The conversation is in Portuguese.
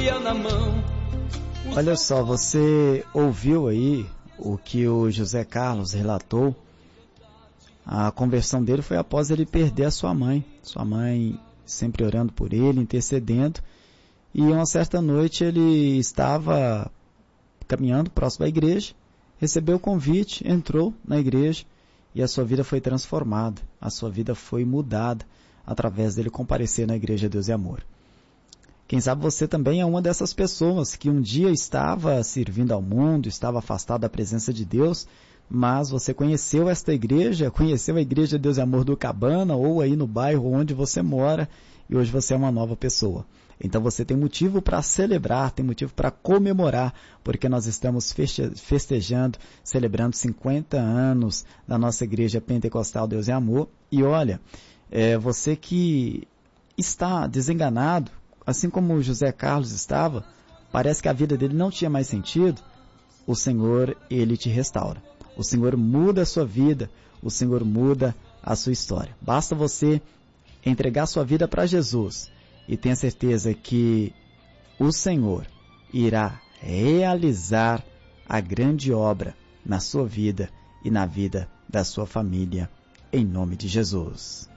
Bíblia na mão. Olha só, você ouviu aí o que o José Carlos relatou. A conversão dele foi após ele perder a sua mãe sempre orando por ele, intercedendo, e uma certa noite ele estava caminhando próximo à igreja, recebeu o convite, entrou na igreja e a sua vida foi transformada, a sua vida foi mudada através dele comparecer na igreja Deus e Amor. Quem sabe você também é uma dessas pessoas que um dia estava servindo ao mundo, estava afastado da presença de Deus, mas você conheceu esta igreja, conheceu a igreja Deus e Amor do Cabana, ou aí no bairro onde você mora, e hoje você é uma nova pessoa. Então você tem motivo para celebrar, tem motivo para comemorar, porque nós estamos festejando, celebrando 50 anos da nossa igreja pentecostal Deus e Amor. E olha, você que está desenganado, assim como o José Carlos estava, parece que a vida dele não tinha mais sentido, o Senhor, Ele te restaura. O Senhor muda a sua vida, o Senhor muda a sua história. Basta você entregar sua vida para Jesus e tenha certeza que o Senhor irá realizar a grande obra na sua vida e na vida da sua família, em nome de Jesus.